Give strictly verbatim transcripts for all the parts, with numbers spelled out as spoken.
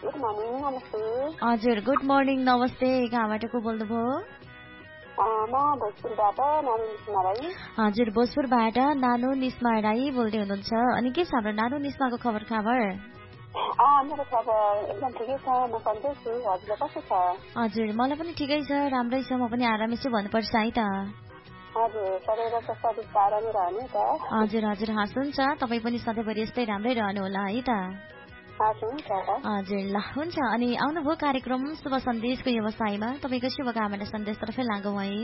Good morning नमस्ते। हजुर good morning नमस्ते। कहाँबाट को बोल्नुभयो? म भोजपुरबाट नानु निस्मा राई। हजुर भोजपुरबाट नानु निस्मा राई बोल्दै हुनुहुन्छ। अनि के छ हाम्रो नानु निस्माको खबर खबर? मेरो खबर एकदम ठिकै छ, म सन्चै छु। हजुर कस्तो छ? हजुर मलाई पनि ठिकै छ, राम्रै छ, म पनि आरामै छु भन्नुपर्छ है त। हजुर सधैँ त सधैँ आरामै रहने त। हजुर हजुर हस् हुन्छ, तपाईँ पनि सधैँभरि यस्तै राम्रै रहनु होला है त। हजुर ल हुन्छ। अनि आउनुभयो कार्यक्रम शुभ सन्देशको व्यवसायमा, तपाईँको शुभकामना सन्देशतर्फै लागौँ है।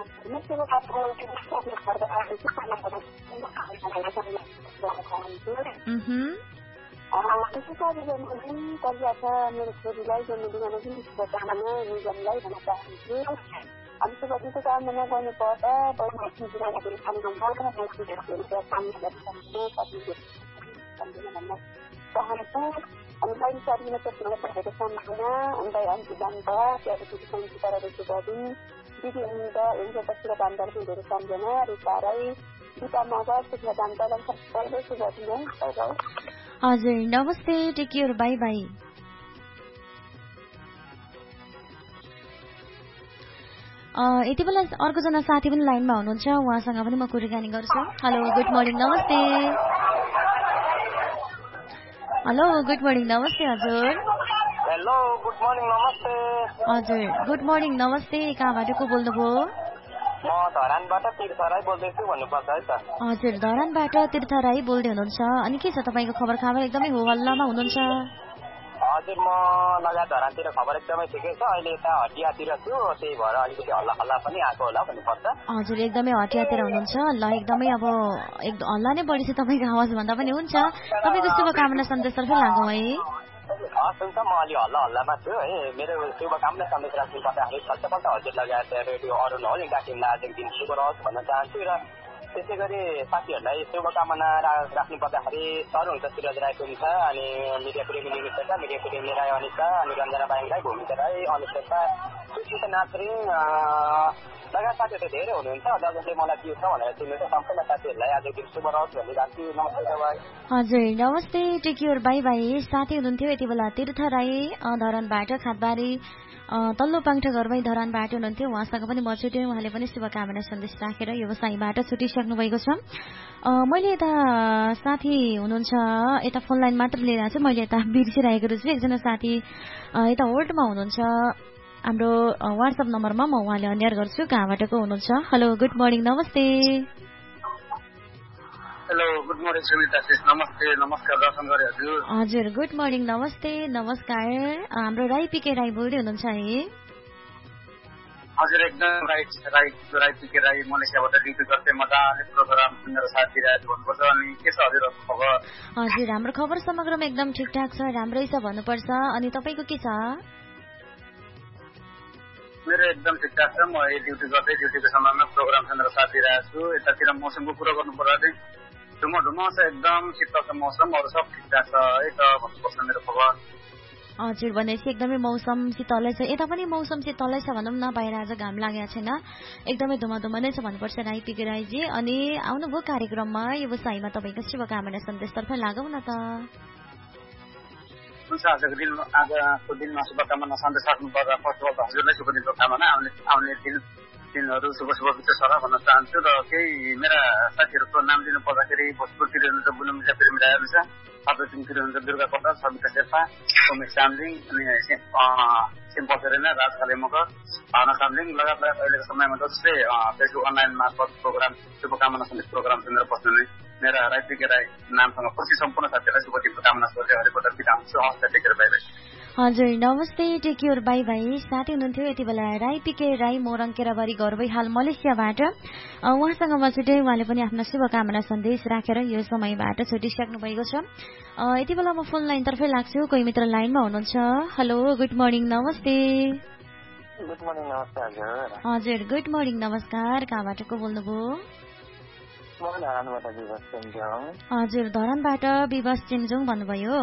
मेरो छोरीलाई जन्मदिनमा पनि शुभकामना निजमलाई भन्न चाहन्छु। अब शुभको कामना गर्नुपर्दा चाहन्छु। अनि बाहिर साथीमा चोटमा पढेको सम्भावना अन्त अन्ति जान्छ त्यहाँदेखि सङ्गीतहरू शुभदिन दिदी हुन्छ हुन्छ तस्तिर बान्दाहरू धेरै सम्झना रिता राई गीता मगर सुक्न बान्दालाई सबैले शुभदिन है। हजुर नमस्ते, टेक केयर, बाई बाई। यति बेला अर्कोजना साथी पनि लाइनमा हुनुहुन्छ, उहाँसँग पनि म कुराकानी गर्छु। हेलो गुड मर्निङ नमस्ते। हेलो गुड मर्निङ नमस्ते। हजुर हेलो गुड मर्निङ नमस्ते। हजुर गुड मर्निङ नमस्ते। कहाँबाट को बोल्नुभयो? म धरानबाट तीर्थ राई बोल्दैछु भन्नुपर्छ है त। हजुर धरानबाट तीर्थ राई बोल्दै हुनुहुन्छ। अनि के छ तपाईँको खबर खबर? एकदमै हो हल्लामा हुनुहुन्छ? हजुर म लगायत धरानतिर खबर एकदमै ठिकै छ। अहिले यता हटियातिर छु, त्यही भएर अलिकति हल्ला हल्ला पनि आएको होला भन्नुपर्छ। हजुर एकदमै हटियातिर हुनुहुन्छ ल, एकदमै अब एकदम हल्ला नै बढी छ तपाईँको आवाज भन्दा पनि हुन्छ। तपाईँको शुभकामना सन्देशतर्फै लागौँ है। हस् हुन्छ, म अलि हल्ला हल्लामा छु है। मेरो शुभकामना सन्देश राख्नु पर्दाखेरि पल्टपल्ट हजुर लगायत रेडियो अरुण हो नि टिमलाई आज दिन शुभ रहोस् भन्न चाहन्छु। र त्यसै गरी साथीहरूलाई शुभकामना राख्नु पर्दाखेरि सर हुन्छ सिरज राई पनि छ, अनि मिडिया प्रेमी निमित छ, मिडिया प्रेमी राई अनिता, अनि रञ्जना बाइङ राई, भूमिका राई, अनुष्का सुचिता नाथरिङ लगायत साथीहरू धेरै हुनुहुन्छ जसले मलाई दियो छ भनेर चिन्नुहुन्छ। सम्पूर्ण साथीहरूलाई आज दिन शुभ रहोस् भन्ने चाहन्छु। नमस्ते तपाईँ। हजुर नमस्ते, टेक केयर, बाई बाई। साथी हुनुहुन्थ्यो यति बेला तीर्थ राई धरानबाट, खातबारी तल्लो पाङ्ठा घरमै धरानबाट हुनुहुन्थ्यो, उहाँसँग पनि म छुट्यौँ। उहाँले पनि शुभकामना सन्देश राखेर व्यवसायबाट छुटिसक्नु भएको छ। मैले यता साथी हुनुहुन्छ यता फोन लाइन मात्र लिएर छु, मैले यता बिर्सिरहेको छु। एकजना साथी यता होल्डमा हुनुहुन्छ, हाम्रो वाट्सएप नम्बरमा म उहाँले अन्यार गर्छु कहाँबाट को हुनुहुन्छ। हेलो गुड मर्निङ नमस्ते। Hello good morning Sumita cease, नमस्ते नमस्कार दर्शन गरे हजुर। हजुर गुड मर्निङ नमस्ते नमस्कार। हाम्रो राई पिके राई बोल्दै हुनुहुन्छ है? हजुर एकदम right right Rai PK Rai मलेसियाबाट duty गर्दै मजाले प्रोग्राम सुनेर साथ दिइरहेको भन्नुपर्छ। अनि के छ हजुरहरूको खबर? हजुर हाम्रो खबर समग्रमा एकदम ठिकठाक छ, राम्रै छ भन्नुपर्छ। अनि तपाईँको के छ? मेरो एकदम ठिकठाक छ, म यही ड्युटी गर्दै ड्युटीको समयमा प्रोग्राम सुनेर साथ दिइरहेको छु। यतातिर मौसमको कुरा गर्नु पर्दा चाहिँ धुम्म धुम्म छ, एकदम शीतल छ मौसम, अरू सब ठिकठाक छ है त भन्नुपर्छ मेरो खबर। हजुर भनेपछि एकदमै मौसम शीतलै छ, यता पनि मौसम शीतलै छ भनौँ न। बाहिर आज घाम लागेको छैन, एकदमै धुम्म धुम्म नै छ भन्नुपर्छ राई पिके राईजी। अनि आउनुभयो कार्यक्रममा व्यवसायमा, तपाईँको शुभकामना सन्देशतर्फ लागौँ न त। हुन्छ, आजको दिन आजको दिनमा शुभकामना सन्देश राख्नु पर्दा फर्स्ट अफ अल हजुरलाई शुभ दिनको कामना, आउने आउने दिन दिनहरू शुभ शुभ बितोस् होला भन्न चाहन्छु। र केही मेरा साथीहरूको नाम लिनु पर्दाखेरि भोजपुरतिर हुनुहुन्छ बुनु मिसा प्रेमी राई हुन्छ, सातोटिङतिर हुनुहुन्छ दुर्गा कोटा, सविता शेर्पा, सोमेश चामलिङ, अनि सिम्पल सेरेना, राज काले मगर, भावना चामलिङ लगायत लगायत अहिलेको समयमा जसले फेसबुक अनलाइन मार्फत प्रोग्राम शुभकामना सन्देश प्रोग्राम सुनेर बस्नु मेरा राई पिके राई नामसँग खुसी सम्पूर्ण साथीहरूलाई शुभ दिनको कामना गर्दै हरेपल्ट बिदा हुन्छु। हवस्, टेक केयर, बाई बाई। हजुर नमस्ते, टेक केयर, बाई बाई। साथी हुनुहुन्थ्यो यति बेला राई पिके राई मोरङ केराबारी घरबै हाल मलेसियाबाट, उहाँसँग म छुट्यौँ। उहाँले पनि आफ्ना शुभकामना सन्देश राखेर यो समयबाट छुटिसक्नु भएको छ। यति बेला म फोन लाइनतर्फै लाग्छु, कोही मित्र लाइनमा हुनुहुन्छ। हेलो गुड मर्निङ नमस्ते। गुड मर्निङ नमस्ते हजुर। हजुर गुड मर्निङ नमस्कार। कहाँबाट को बोल्नुभयो? हजुर धरानबाट विवास चेम्जोङ भन्नुभयो।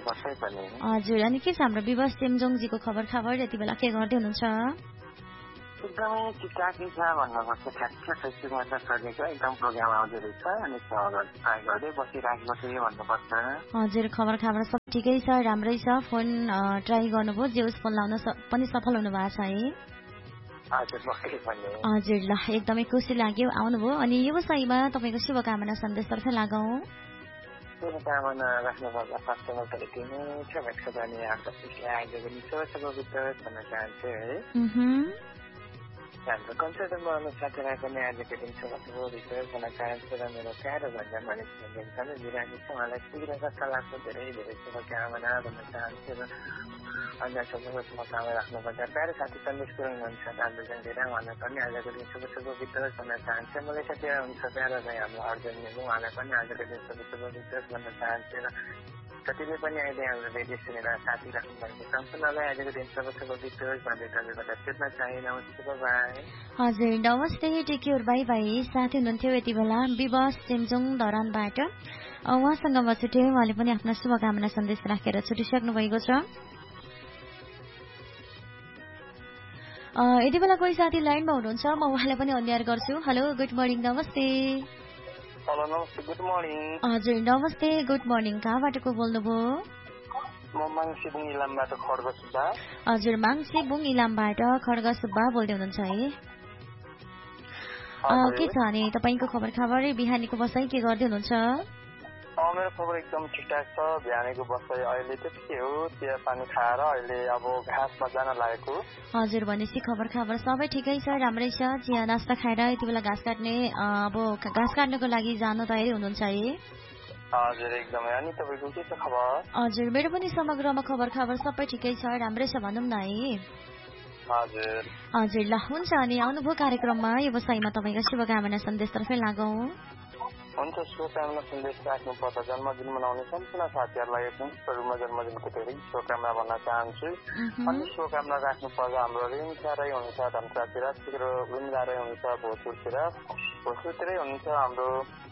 हजुर हजुर अनि के छ हाम्रो विवास चेम्जोङजीको खबर खबर यति बेला के गर्दै हुनुहुन्छ? एकदमै ठिकठाकै छ भन्नुपर्छ। ठ्याक्क फेसबुकमा त सकेको एकदम प्रोग्राम आउँदो रहेछ अनि ट्राई गर्दै बसिराखेको थिएँ भन्नुपर्छ। हजुर खबर खबर सब ठिकै छ, राम्रै छ। फोन ट्राई गर्नुभयो, जे उस फोन लाउन पनि सफल हुनु भएको छ है? हजुर ल एकदमै खुसी लाग्यो आउनुभयो। अनि व्यवसायमा तपाईँको शुभकामना सन्देशतर्फ लागौँ। शुभकामना राख्नुपर्दा फर्स्टमा त यति नै छ भेट्छ भने हाम्रो अहिले पनि सबैसँग भन्न चाहन्छु है। हाम्रो कन्सर्टमा आउनु साथीलाई पनि आजको दिन सबैको भित्र भन्न चाहन्छु र मेरो प्यारो भन्दा मानिसहरू एकदमै बिरामी छ, उहाँलाई शीघ्र सफल लाग्छ धेरै धेरै शुभकामना भन्न चाहन्छु। र अन्य सबैको शुभकामना राख्नुपर्दा प्यारो साथी सन्देश पुऱ्याउनुहुन्छ दार्जिलिङ धेरै उहाँलाई पनि आजको दिन शुभ शुभ वितरण भन्न चाहन्छु। मलाई साथी हुन्छ प्यारो भाइ हाम्रो अर्जुनले उहाँलाई पनि आजको दिन शुभ शुभ वितरण भन्न चाहन्छु। र जतिले पनि अहिले हाम्रो रेडियो सुनेर साथी राख्नुभएको सम्पूर्णलाई आजको दिन शुभ शुभ वितरण भन्दै तपाईँबाट छुट्न चाहे। नमस्ते बाई। हजुर नमस्ते टेक केयर बाई बाई। साथी हुनुहुन्थ्यो यति बेला विवास चेम्जोङ धरानबाट, उहाँसँग म छुट्याएँ। उहाँले पनि आफ्नो शुभकामना सन्देश राखेर छुटिसक्नु भएको छ। यति बेला कोही साथी लाइनमा हुनुहुन्छ, म उहाँलाई पनि अन्याय गर्छु। हेलो गुड मर्निङ नमस्ते। हेलो नमस्ते गुड मर्निङ। हजुर नमस्ते गुड मर्निङ। कहाँबाट को बोल्नुभयो? म माङसी बुङ इलामबाट खड्ग सुब्बा। हजुर माङसी बुङ इलामबाट खड्ग सुब्बा बोल्दै हुनुहुन्छ है? के छ अनि तपाईँको खबर खबर बिहानीको बसाइ के गर्दै हुनुहुन्छ? मेरो खबर एकदम ठिकठाक छ। बिहानीको बसाइ अहिले त्यस्तै हो, चिया पानी खाएर अहिले अब घाँसमा जान लागेको। हजुर भनेपछि खबर खबर सबै ठिकै छ, राम्रै छ। चिया नास्ता खाएर यति बेला घाँस काट्ने अब घाँस काट्नको लागि जानु तयारी हुनुहुन्छ है? हजुर एकदमै। अनि तपाईँको के छ खबर? हजुर मेरो पनि समग्रमा खबर खबर सबै ठिकै छ, राम्रै छ भनौँ न है। हजुर हजुर ल हुन्छ। अनि आउनुभयो कार्यक्रममा व्यवसायमा तपाईँको शुभकामना सन्देशतर्फै लागौँ। हुन्छ शुभकामना सन्देश राख्नु पर्दा जन्मदिन मनाउने सम्पूर्ण साथीहरूलाई पुरुषहरूमा जन्मदिनको धेरै शुभकामना भन्न चाहन्छु। अनि शुभकामना राख्नु पर्दा हाम्रो रेणुका राई हुनुहुन्छ धनकुरातिर, तिर रुम्ला राई हुनुहुन्छ भोजपुरतिर, भोजपुरतिरै हुनुहुन्छ हाम्रो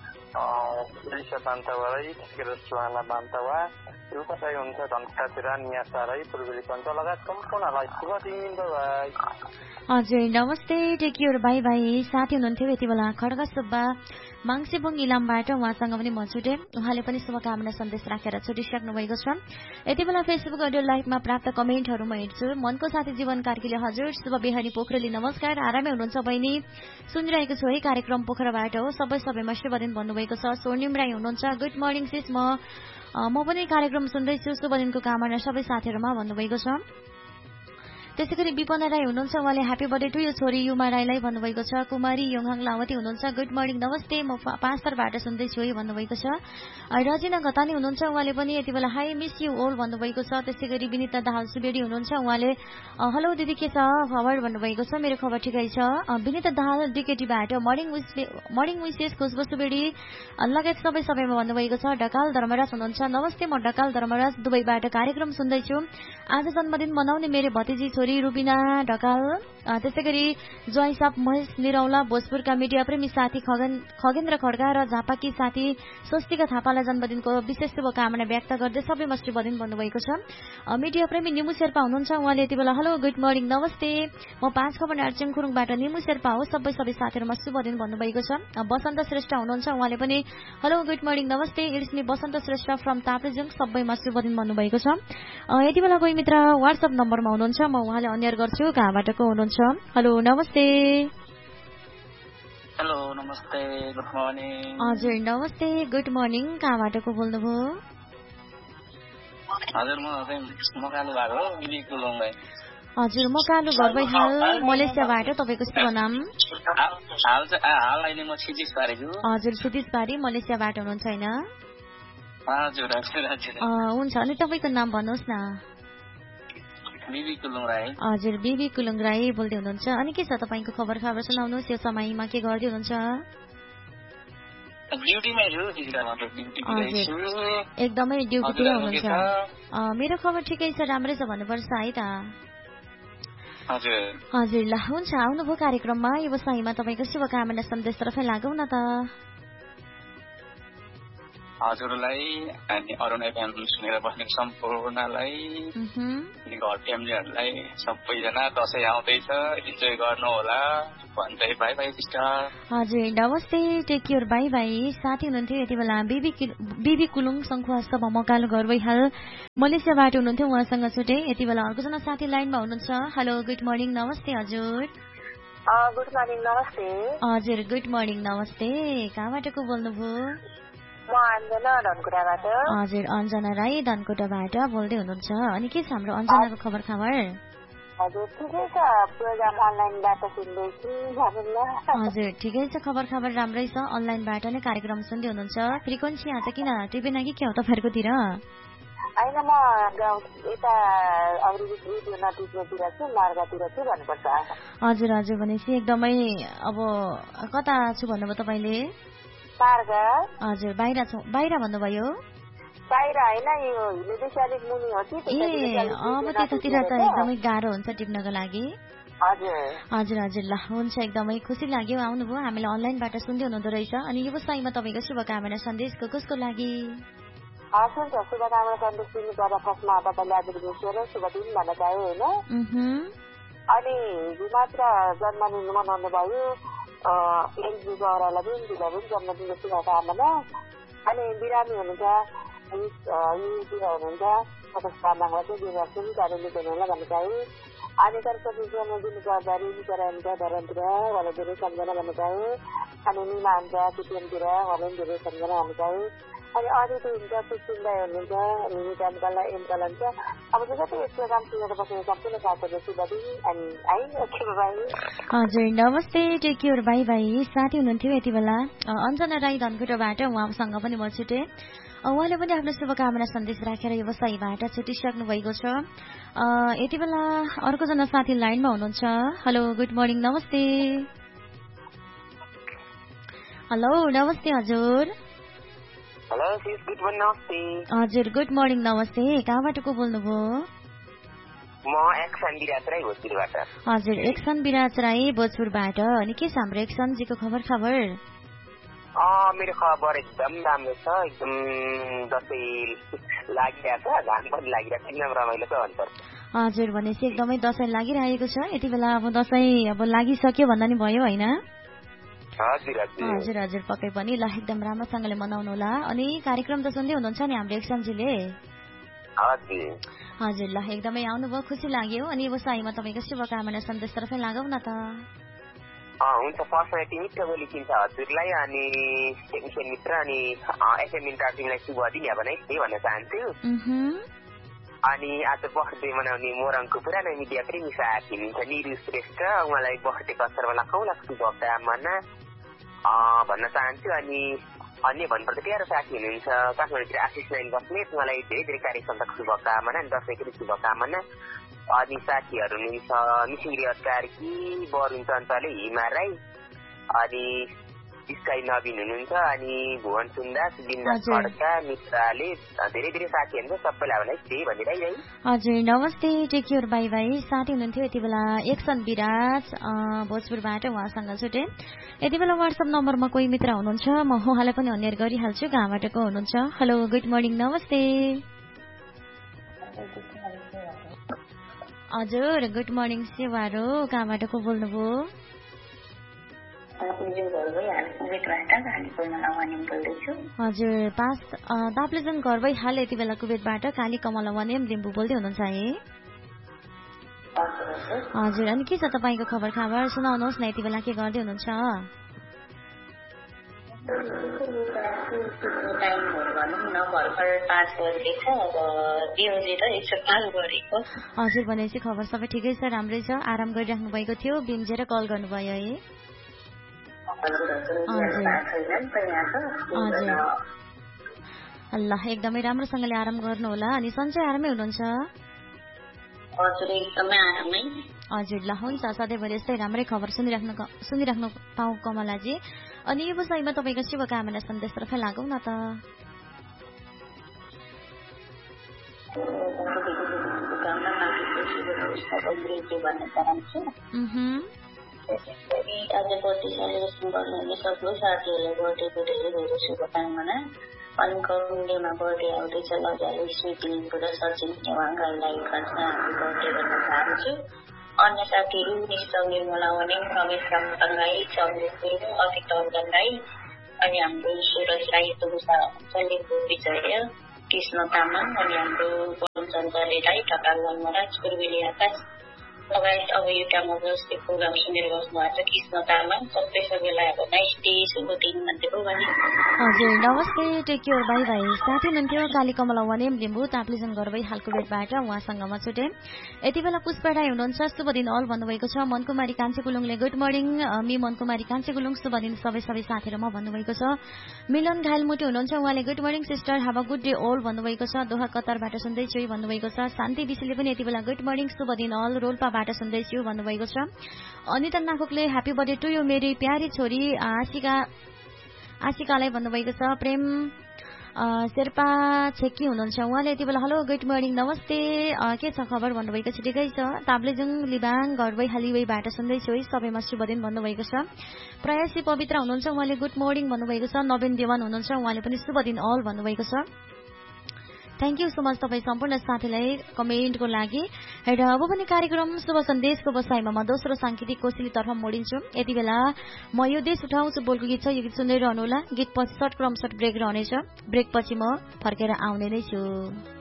उडिसा बान्तवा राई, त्यसकेर सुहाना बान्तवा, रुपा राई हुनुहुन्छ धनकुरातिर, नियासा राई पूर्वी पञ्च लगायत सम्पूर्णलाई शुभ दिन। बाई। हजुर नमस्ते टेक केयर बाई बाई। साथी हुनुहुन्थ्यो यति बेला खड्ग सुब्बा माङसेबुङ इलामबाट, उहाँसँग पनि म छुटेँ। उहाँले पनि शुभकामना सन्देश राखेर छुटिसक्नु भएको छ। यति बेला फेसबुक अडियो लाइभमा प्राप्त कमेन्टहरू म हेर्छु। मनको साथी जीवन कार्कीले हजुर शुभ बिहानी पोखरेली नमस्कार, आरामै हुनुहुन्छ बहिनी, सुनिरहेको छु है कार्यक्रम पोखराबाट हो, सबै सबैमा शुभ दिन भन्नुभएको छ। स्वर्णिम राई हुनुहुन्छ गुड मर्निङ सिस, म म पनि कार्यक्रम सुन्दैछु, शुभ दिनको कामना सबै साथीहरूमा भन्नुभएको छ। त्यसै गरी विपना राई हुनुहुन्छ, उहाँले ह्यापी बर्थडे टु यो छोरी युमा राईलाई भन्नुभएको छ। कुमारी योङहाङ लावती हुनुहुन्छ गुड मर्निङ नमस्ते, म पाँचतरबाट सुन्दैछु है भन्नुभएको छ। रजिना घतानी हुनुहुन्छ, उहाँले पनि यति बेला हाई मिस यु ओल भन्नुभएको छ। त्यसै गरी विनिता दाहाल सुवेदी हुनुहुन्छ, उहाँले हेलो दिदी के छ खबर भन्नुभएको छ। मेरो खबर ठिकै छ। विनिता दाहाल डिकेटीबाट मर्निङ विस मर्निङ विसेस खुशबु सुवेदी लगायत सबै सबैमा भन्नुभएको छ। ढकाल धर्मराज हुनुहुन्छ, नमस्ते म ढकाल धर्मराज दुबईबाट कार्यक्रम सुन्दैछु। आज जन्मदिन मनाउने मेरो भतिजी छोरी रुबिना ढकाल, त्यसै गरी ज्वाइसाप महेश निरौला, भोजपुरका मिडिया प्रेमी साथी खगन खगेन्द्र खड्का र झापाकी साथी स्वस्तिका थापालाई जन्मदिनको विशेष शुभकामना व्यक्त गर्दै सबैमा शुभ दिन भन्नुभएको छ। मिडिया प्रेमी निमु शेर्पा हुनुहुन्छ, उहाँले यति बेला हेलो गुड मर्निङ नमस्ते, म पाँच खबर नार्चेङ खुरुङबाट निमु शेर्पा हो, सबै सबै साथीहरूमा शुभ दिन भन्नुभएको छ। बसन्त श्रेष्ठ हुनुहुन्छ, उहाँले पनि हेलो गुड मर्निङ नमस्ते, it's me Basant Shrestha from Taplejung, सबैमा शुभ दिन भन्नुभएको छ। यति बेला कोही मित्र वाट्सएप नम्बरमा हुनुहुन्छ, म उहाँले अन्यर गर्छु कहाँबाट को हुनुहुन्छ। हेलो नमस्ते। हेलो नमस्ते गुड मर्निङ। हजुर नमस्ते गुड मर्निङ, कहाँबाट को बोल्नुभयो? हजुर म मकालु घर हो बिबी कुलुङ भाइ। हजुर म कालु घर हाल मलेसियाबाट, तपाईँको शुभ नाम? हाल हाल अहिले म क्षितिज पारी छु। हजुर क्षितिज पारी मलेसियाबाट हुनुहुन्छ हैन? हजुर हजुर हजुर। हुन्छ, अनि तपाईँको नाम भन्नुहोस् न। बिबी कुलुङ राई। हजुर बिबी कुलुङ राई बोल्दै हुनुहुन्छ। अनि के छ तपाईँको खबर खबर सुनाउनुहोस्, यो समयमा के गर्दै हुनुहुन्छ? एकदमै ड्युटीतिर हुनुहुन्छ। मेरो खबर ठिकै छ, राम्रै छ भन्नुपर्छ है त। हजुर ल हुन्छ, आउनुभयो कार्यक्रममा व्यवसायमा तपाईँको शुभकामना सन्देशतर्फै लागौँ न त। हजुरलाई अनि अरुण एफएम सुनेर बस्ने सम्पूर्णलाई घर फ्यामिलीहरूलाई सबैजना दसैँ आउँदैछ इन्जोय गर्नु होला भन्दै बाई बाई सिस्टर। हजुर नमस्ते टेक केयर बाई बाई। साथी हुनुहुन्थ्यो यति बेला बिबी बिबी कुलुङ सङ्खुवा सभा मकालो घर हाल मलेसियाबाट हुनुहुन्थ्यो, उहाँसँग छुटे। यति बेला अर्कोजना साथी लाइनमा हुनुहुन्छ। हेलो गुड मर्निङ नमस्ते हजुर। गुड मर्निङ नमस्ते। हजुर गुड मर्निङ नमस्ते। कहाँबाट को बोल्नुभयो? म अञ्जना धनकुटाबाट। हजुर अञ्जना राई धनकुटाबाट बोल्दै हुनुहुन्छ। अनि के छ हाम्रो अञ्जनाको खबर खबर? हजुर ठिकै छ, प्रोग्राम अनलाइनबाट सुन्दैछु। हजुर ठिकै छ, खबर खबर राम्रै छ। अनलाइनबाट नै कार्यक्रम सुन्दै हुनुहुन्छ। फ्रिक्वेन्सी आज किन टिपेन कि के हो तपाईँहरूकोतिर? होइन म गाउँ यता रेडियो नटिप्नेतिर छु, मार्गातिर छु भन्नुपर्छ। हजुर हजुर भनेपछि एकदमै अब कता छु भन्नुभयो तपाईँले? मार्गा। हजुर बाहिर छ, बाहिर भन्नुभयो? बाहिर होइन, यो हिलेदेखि अलिक मुनि हो कि। ए अब त्यतातिर त एकदमै गाह्रो हुन्छ टिप्नको लागि। हजुर हजुर हजुर ल हुन्छ, एकदमै खुसी लाग्यो आउनुभयो, हामीलाई अनलाइनबाट सुन्दै हुनुहुँदो रहेछ। अनि व्यवसायमा तपाईँको शुभकामना सन्देशको कसको लागि? हस् हुन्छ, शुभकामना सन्देश दिनु पर्दा फर्स्टमा तपाईँले आज विश्व र शुभ दिन भन्न चाह्यो होइन। अनि हिजो मात्र जन्मदिन मनाउनु भयो एलजी गौरालाई पनि, दिदीलाई पनि जन्मदिनको शुभकामना। अनि बिरामी हुनुहुन्छ युतिर हुनुहुन्छ सन्तोष तामाङलाई चाहिँ दिनुहोस् नि कारणले दिनुलाई भन्न चाहे। अनि सरस्वती जन्मदिन गर्दा रिनिकर हुन्छ धरनतिर उहाँलाई धेरै सम्झना भन्न चाहे। अनि निमा हुन्छ सिपिएमतिर उहाँलाई पनि धेरै सम्झना भन्न चाहे। अनि अदिति हुन्छ पुष्पिन्दा हुनुहुन्छ, निमिता अङ्कललाई एमकल हुन्छ। अब चाहिँ जति यस प्रोग्राम सुनेर बस्ने सम्पूर्ण साथीहरू शुभ दिन अनि आइन्छु बाई। हजुर नमस्ते टेक केयर बाई बाई। साथी हुनुहुन्थ्यो यति बेला अञ्जना राई धनकुटाबाट, उहाँसँग पनि म छुटेँ। उहाँले पनि आफ्नो शुभकामना सन्देश राखेर व्यवसायीबाट छुटिसक्नु भएको छ। यति बेला अर्कोजना साथी लाइनमा हुनुहुन्छ। हेलो गुड मर्निङ नमस्ते। हेलो नमस्ते हजुर। हेलो सिस गुड मर्निङ नमस्ते। हजुर गुड मर्निङ नमस्ते। कहाँबाट को बोल्नुभयो? म एक्सन विराज राई भोजपुरबाट। हजुर एक्सन विराज राई भोजपुरबाट। अनि के छ हाम्रो एक्सनजीको खबर खबर? अँ मेरो खबर एकदम राम्रो छ, एकदम दसैँ लागिरहेको छ, घाम पनि लागिरहेको छ, एकदम रमाइलो छ भन्छ। हजुर भनेपछि एकदमै दसैँ लागिरहेको छ। यति बेला अब दसैँ अब लागिसक्यो भन्दा नि भयो होइन? हजुर हजुर हजुर पक्कै पनि ल एकदम राम्रोसँगले मनाउनु होला। अनि कार्यक्रम त सुन्दै हुनुहुन्छ नि हाम्रो एक्सनजीले? हजुर हजुर ल एकदमै आउनुभयो, खुसी लाग्यो। अनि व्यवसायमा तपाईँको शुभकामना सन्देश तर्फै लागौँ न त। हुन्छ, फर्स्टमा यति मिठो बोली चिन्छ हजुरलाई अनि टेक्निसियन मित्र अनि एफएम मित्र टिमलाई शुभ दिन भनाइ त्यही भन्न चाहन्छु। अनि आज बर्थडे मनाउने मोरङको पुरानो मिडिया प्रेमी साथी हुनुहुन्छ निरु श्रेष्ठ, उहाँलाई बर्थडेको अवसरमा लाखौँ लाख शुभकामना भन्न चाहन्छु। अनि अन्य भन्नुपर्दा प्यारो साथी हुनुहुन्छ काठमाडौँतिर आशिष नाइन बस्नेत, उहाँलाई धेरै धेरै कार्यक्षमताको शुभकामना अनि दसैँको पनि शुभकामना। अनि साथीहरू हुनुहुन्छ मिसिङ कार्की, बरुण चञ्चले, हिमा राई, अनि स्काई नवीन हुनुहुन्छ, अनि भुवन सुन्दास, बिन्दास खड्का, मित्राले धेरै धेरै साथी हुनुहुन्छ, सबैलाई हामीलाई त्यही भनिरहे। हजुर नमस्ते टेक केयर बाई बाई। साथी हुनुहुन्थ्यो यति बेला एक्सन विराज भोजपुरबाट, उहाँसँग छुटे। यति बेला वाट्सएप नम्बरमा कोही मित्र हुनुहुन्छ, म उहाँलाई पनि अन्यर गरिहाल्छु कहाँबाट को हुनुहुन्छ। हेलो गुड मर्निङ नमस्ते। हजुर गुड मर्निङ सेवारो, कहाँबाट को बोल्नुभयो? हजुर पास ताप्लेजुङ घर भई हाल यति बेला कुवेतबाट काली कमला वन्यम लिम्बू बोल्दै हुनुहुन्छ है? हजुर अनि के छ तपाईँको खबर खबर सुनाउनुहोस् न, यति बेला के गर्दै हुनुहुन्छ? हजुर भनेपछि खबर सबै ठिकै छ, राम्रै छ, आराम गरिराख्नु भएको थियो, बिम्जेर कल गर्नुभयो है? ल एकदमै राम्रोसँगले आराम गर्नु होला। अनि सन्चै आरामै हुनुहुन्छ? हजुर ल हुन्छ, सधैँभरि यस्तै राम्रै खबर सुनिराख्नु सुनिराख्नु पाऊँ कमलाजी। अनि यो विषयमा तपाईँको शुभकामना सन्देश तर्फ लागौँ न त। आज बर्थडे सेलिब्रेसन गर्नुहुने सबै साथीहरूलाई बर्थडेको धेरै धेरै शुभकामना। अनकौलेमा बर्थडे आउँदैछ लजाले स्मृति लिम्बू र सचिन नेवाङलाई खासमा हामी बर्थडे गर्न चाहन्छु। अन्य साथीहरू निश्चल निर्मला वनेम, रमेश रामतङ्गाई, चन्द्र गुरुङ, अतित अर्गन राई, अनि हाम्रो सुरज राई, तुलसा लिम्बू विजय, कृष्ण तामाङ, अनि हाम्रो वनचन्द्र राई, ढकाल वनमराज, पूर्वेली आकाश लगायत अब एउटा मजस्ती प्रोग्राम सुनेर बस्नुभएको छ कृष्ण तामाङ। सबै सबैलाई अब नाइस डे, शुभ दिन भन्दै भने हजुर नमस्ते, टेक केयर, बाई बाई। साथी हुनुहुन्थ्यो कालीकमला वनेम लिम्बू ताप्लेजुङ घरबै हालको बेटबाट उहाँसँग म छुटे। यति बेला पुष्पा राई हुनुहुन्छ, शुभ दिन अल भन्नुभएको छ। Mankumari कान्छे गुलुङले good morning, me Mankumari कान्छे Gulung शुभ दिन सबै सबै साथीहरूमा भन्नुभएको छ। मिलन घायल मुटु हुनुहुन्छ, उहाँले good morning sister, हाभ a good day all भन्नुभएको छ। दोहा कतारबाट सुन्दैछु भन्नुभएको छ। शान्ति विशीले पनि यति बेला गुड मर्निङ शुभ दिन अल रोल्पाबाट सुन्दैछु भन्नुभएको छ। Anita नाखोकले happy birthday to you मेरी प्यारी छोरी आशिका आशिकालाई भन्नुभएको छ। प्रेम शेर्पा छेकी हुनुहुन्छ, उहाँले यति बेला हेलो गुड मर्निङ नमस्ते के छ खबर भन्नुभएको छ। ठिकै छ। ताप्लेजुङ लिबाङ घरबै हालिवैबाट सुन्दैछु है, सबैमा शुभ दिन भन्नुभएको छ। प्रयासी पवित्र हुनुहुन्छ, उहाँले गुड मर्निङ भन्नुभएको छ। नवीन देवान हुनुहुन्छ, उहाँले पनि शुभ दिन अल भन्नुभएको छ। थ्याङ्क यू सो मच तपाईँ सम्पूर्ण साथीलाई कमेन्टको लागि। र अब पनि कार्यक्रम शुभ सन्देशको बसाइमा म दोस्रो साङ्गीतिक कोसेलीतर्फ मोडिन्छु। यति बेला म यो देश उठाउँछु बोलको गीत छ, यो गीत सुन्दै रहनुहोला। गीत पछि सर्ट क्रम सर्ट ब्रेक रहनेछ, ब्रेक पछि म फर्केर आउने नै छु।